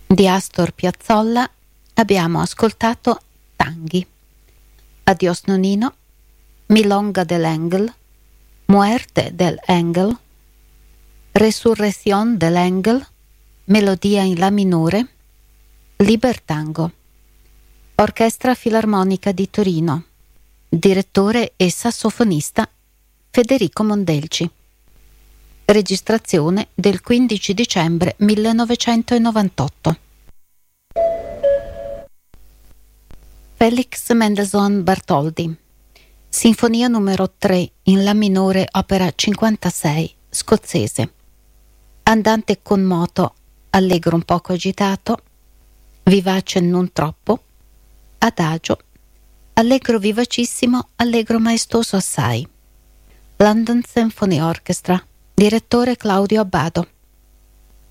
Di Astor Piazzolla abbiamo ascoltato Tanghi. Adios Nonino, Milonga del Engel, Muerte del Engel, Resurrección del Engel, Melodia in La minore, Libertango. Orchestra Filarmonica di Torino. Direttore e sassofonista Federico Mondelci. Registrazione del 15 dicembre 1998. Felix Mendelssohn Bartholdy. Sinfonia numero 3 in La minore, opera 56, scozzese. Andante con moto, allegro un poco agitato, vivace non troppo, adagio, allegro vivacissimo, allegro maestoso assai. London Symphony Orchestra. Direttore Claudio Abbado.